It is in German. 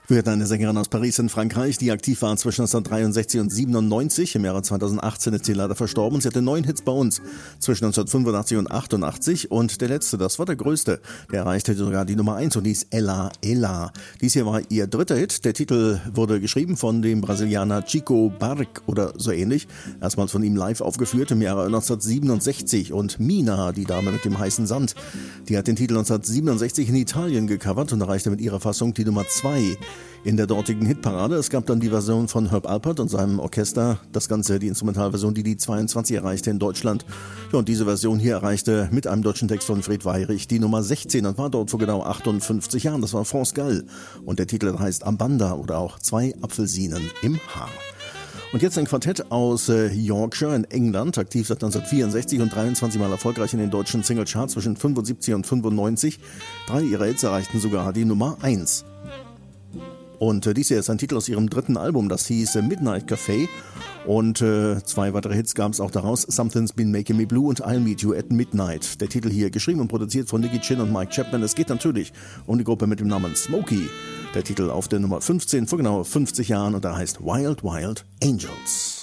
Wird eine Sängerin aus Paris in Frankreich, die aktiv war zwischen 1963 und 97. Im Jahre 2018 ist sie leider verstorben. Sie hatte 9 Hits bei uns zwischen 1985 und 88. Und der letzte, das war der größte, der erreichte sogar die Nummer 1 und hieß Ella Ella. Dies hier war ihr dritter Hit. Der Titel wurde geschrieben von dem Brasilianer Chico Buarque oder so ähnlich. Erstmals von ihm live aufgeführt im Jahre 1967. Und Mina, die Dame mit dem heißen Sand, die hat den Titel 1967 in Italien gecovert und erreichte mit ihrer Fassung die Nummer 2. In der dortigen Hitparade. Es gab dann die Version von Herb Alpert und seinem Orchester. Das Ganze, die Instrumentalversion, die 22 erreichte in Deutschland. Ja, und diese Version hier erreichte mit einem deutschen Text von Fred Weyrich die Nummer 16 und war dort vor genau 58 Jahren. Das war France Gall. Und der Titel heißt Ambanda oder auch 2 Apfelsinen im Haar. Und jetzt ein Quartett aus Yorkshire in England, aktiv seit 1964 und 23 Mal erfolgreich in den deutschen Singlecharts zwischen 75 und 95. 3 ihrer Hits erreichten sogar die Nummer 1. Und dies hier ist ein Titel aus ihrem dritten Album, das hieß Midnight Café. Und 2 weitere Hits gab es auch daraus, Something's Been Making Me Blue und I'll Meet You at Midnight. Der Titel hier geschrieben und produziert von Nicky Chinn und Mike Chapman. Es geht natürlich um die Gruppe mit dem Namen Smokey. Der Titel auf der Nummer 15 vor genau 50 Jahren und da heißt Wild Wild Angels.